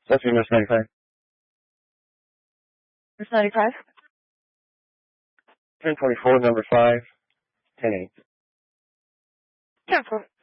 That's your Miss 95. Miss 95? 1024, number 5, 10-8. 10-4.